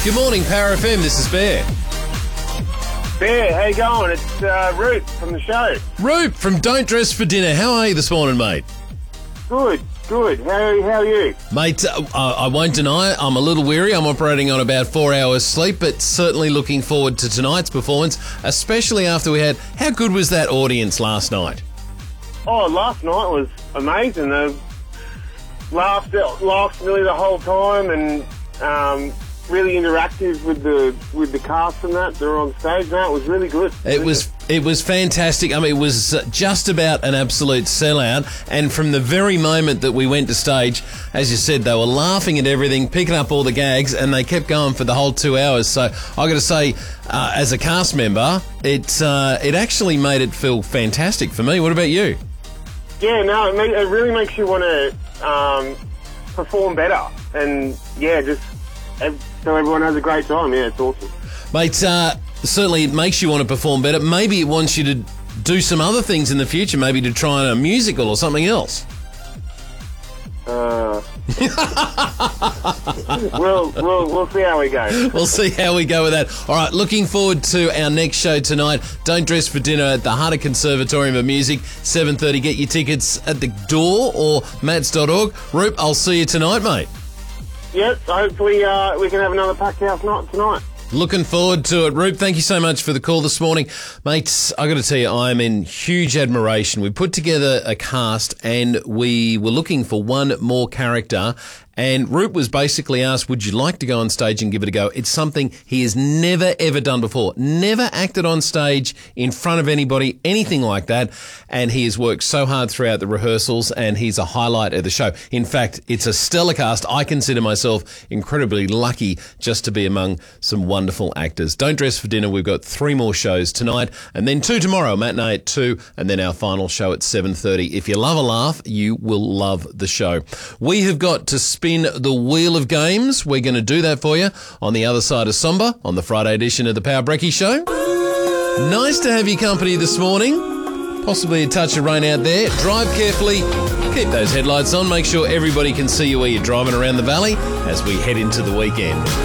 Good morning, Power FM. This is Bear. Bear, how you going? It's Root from the show. Roop from Don't Dress for Dinner. How are you this morning, mate? Good. How are you? Mate, I won't deny it. I'm a little weary. I'm operating on about 4 hours sleep, but certainly looking forward to tonight's performance, especially after we had... How good was that audience last night? Oh, last night was amazing. They laughed nearly the whole time and really interactive with the cast and that. They were on stage. That was really good. It was fantastic. I mean, it was just about an absolute sellout. And from the very moment that we went to stage, as you said, they were laughing at everything, picking up all the gags, and they kept going for the whole 2 hours. So I got to say, as a cast member, it actually made it feel fantastic for me. What about you? Yeah, no, it really makes you want to perform better, and just so everyone has a great time. Yeah, it's awesome, mate. Certainly, it makes you want to perform better. Maybe it wants you to do some other things in the future. Maybe to try a musical or something else. We'll see how we go. We'll see how we go with that. All right, looking forward to our next show tonight. Don't Dress for Dinner at the Harder Conservatorium of Music, 7:30. Get your tickets at the door or mats.org. Roop, I'll see you tonight, mate. Yep, hopefully we can have another packed house night tonight. Looking forward to it. Roop, thank you so much for the call this morning. Mates, I got to tell you, I'm in huge admiration. We put together a cast and we were looking for one more character. And Roop was basically asked, would you like to go on stage and give it a go? It's something he has never, ever done before. Never acted on stage in front of anybody, anything like that. And he has worked so hard throughout the rehearsals and he's a highlight of the show. In fact, it's a stellar cast. I consider myself incredibly lucky just to be among some wonderful actors. Don't Dress for Dinner. We've got 3 more shows tonight and then 2 tomorrow, matinee at 2, and then our final show at 7:30. If you love a laugh, you will love the show. We have got to spin the wheel of games. We're going to do that for you on the other side of Somber on the Friday edition of the Power Brekkie Show. Nice to have your company this morning. Possibly a touch of rain out there. Drive carefully. Keep those headlights on. Make sure everybody can see you where you're driving around the valley as we head into the weekend.